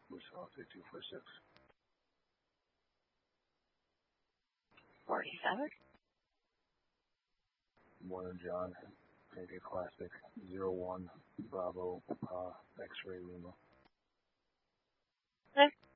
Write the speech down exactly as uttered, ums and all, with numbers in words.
Response eight two four six. forty-seven. Morning, John. Maybe Classic zero one Bravo uh, X-ray Lima. Okay.